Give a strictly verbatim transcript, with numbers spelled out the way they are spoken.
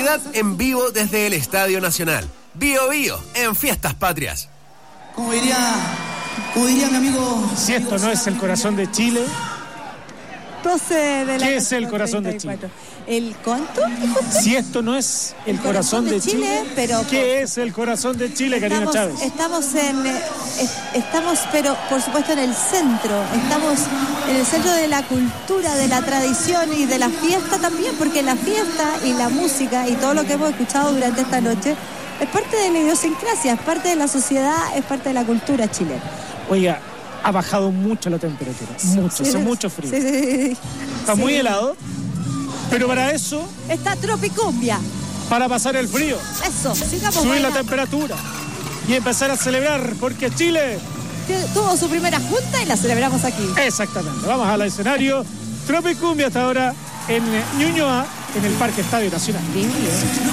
Navidad en vivo desde el Estadio Nacional. Bío Bío en Fiestas Patrias. Como diría, como diría mi amigo... Si esto no es el corazón de Chile... doce de la ¿Qué es el corazón de Chile? ¿El cuánto? Si esto no es el, el corazón, corazón de, de Chile, Chile pero ¿qué por... es el corazón de Chile, Karina estamos, Chávez? Estamos en, eh, estamos, pero por supuesto en el centro, estamos en el centro de la cultura, de la tradición y de la fiesta también, porque la fiesta y la música y todo lo que hemos escuchado durante esta noche es parte de la idiosincrasia, es parte de la sociedad, es parte de la cultura chilena. Oiga, ha bajado mucho la temperatura, mucho, sí, hace sí, mucho frío. Sí, sí, Está sí. muy helado, pero para eso... Está Tropicumbia. Para pasar el frío. Eso, sigamos subir bailando. la temperatura y empezar a celebrar, porque Chile... tuvo su primera junta y la celebramos aquí. Exactamente, vamos al escenario. Tropicumbia hasta ahora en Ñuñoa, en el Parque Estadio Nacional. Bien, bien.